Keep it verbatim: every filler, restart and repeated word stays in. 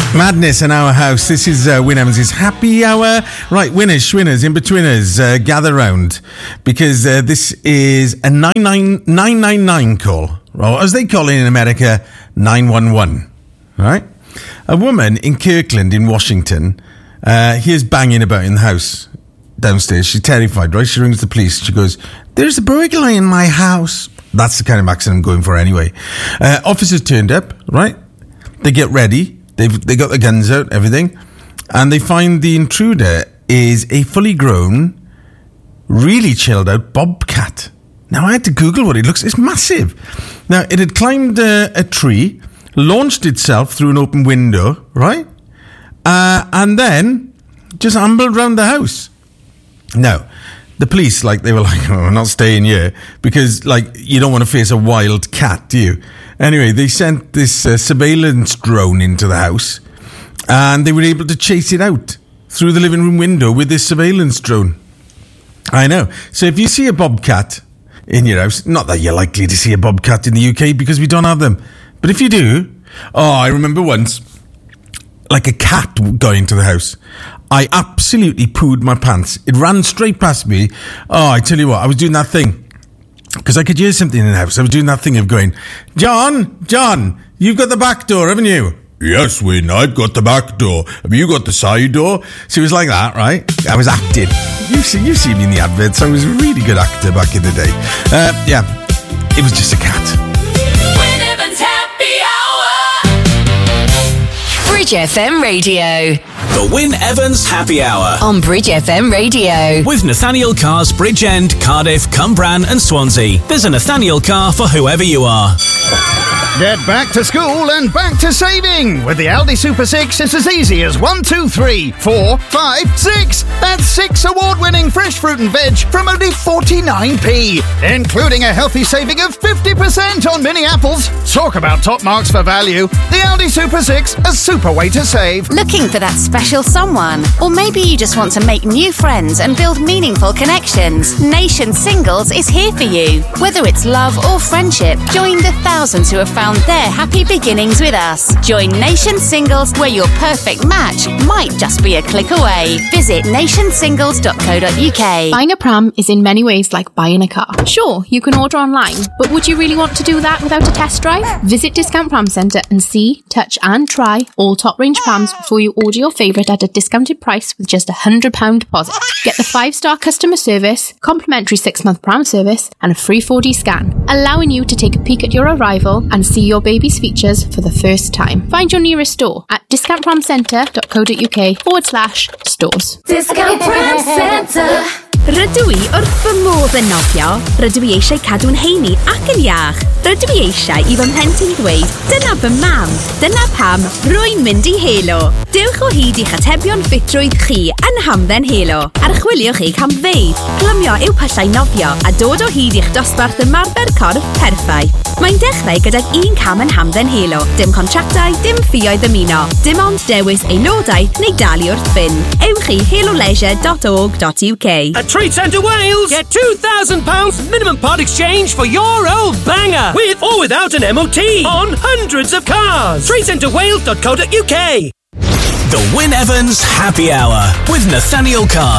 Madness in our house. This is uh, Wyn Evans' happy hour. Right, winners, schwinners, in-betweeners, uh, gather round. Because uh, this is a nine nine nine nine nine call. Or as they call it in America, nine one one. Right? A woman in Kirkland in Washington uh, hears banging about in the house downstairs. She's terrified, right? She rings the police. She goes, "There's a burglar in my house." That's the kind of accent I'm going for anyway. Uh, officers turned up, right? They get ready. They've they got their guns out, everything, and they find the intruder is a fully grown, really chilled out bobcat. Now I had to Google what it looks. It's massive. Now it had climbed a, a tree, launched itself through an open window, right, uh, and then just ambled around the house. Now the police, like, they were like, "Oh, we're not staying here," because, like, you don't want to face a wild cat, do you? Anyway, they sent this uh, surveillance drone into the house, and they were able to chase it out through the living room window with this surveillance drone. I know. So if you see a bobcat in your house, not that you're likely to see a bobcat in the U K because we don't have them, but if you do, oh, I remember once, like, a cat got into the house. I absolutely pooed my pants. It ran straight past me. Oh, I tell you what, I was doing that thing. Because I could hear something in the house. I was doing that thing of going, "John, John, you've got the back door, haven't you?" "Yes, Wyn, I've got the back door. Have you got the side door?" So it was like that, right? I was acting. You've seen, you've seen me in the adverts. I was a really good actor back in the day. Uh, yeah, it was just a cat. Wyn Evans Happy Hour. Bridge F M Radio. The Wyn Evans Happy Hour On Bridge F M Radio. with Nathaniel Cars, Bridgend, Cardiff, Cumbran and Swansea. There's a Nathaniel car for whoever you are. Get back to school and back to saving. With the Aldi Super six, it's as easy as one, two, three, four, five, six. That's six award-winning fresh fruit and veg from only forty-nine p, including a healthy saving of fifty percent on mini apples. Talk about top marks for value. The Aldi Super six, a super way to save. Looking for that special someone? Or maybe you just want to make new friends and build meaningful connections. Nation Singles is here for you. Whether it's love or friendship, join the thousands who have found their happy beginnings with us. Join Nation Singles, where your perfect match might just be a click away. Visit nation singles dot co dot uk. Buying a pram is in many ways like buying a car. Sure, you can order online, but would you really want to do that without a test drive? Visit Discount Pram Centre and see, touch and try all top range prams before you order your favourite at a discounted price with just a one hundred pounds deposit. Get the five star customer service, complimentary six month pram service and a free four D scan, allowing you to take a peek at your arrival and see your baby's features for the first time. Find your nearest store at discount pram centre dot co dot uk forward slash stores. Discount Pram Centre. Rydw i wrth fy modd yn nofio, rydw i eisiau cadw'n heini ac yn iach. Rydw i eisiau i fy mhlentyn ddweud, dyna fy mam, dyna pam rwy'n mynd i Helo. Dewch o hyd i'ch atebion ffitrwydd chi yn Hamdden Helo. Archwiliwch eich hamfeydd, glymio i'w pyllau nofio a dod o hyd i'ch dosbarth ymarfer corff perffaith. Mae'n dechrau gydag un cam yn Hamdden Helo. Dim contractau, dim ffïoedd ymuno. Dim ond dewis aelodaeth neu dalu wrth fynd. Ewch i helo leisure dot org dot uk. At Trade Centre Wales, get two thousand pounds minimum part exchange for your old banger, with or without an M O T, on hundreds of cars. trade centre wales dot co dot uk. The Wyn Evans Happy Hour with Nathaniel Cars.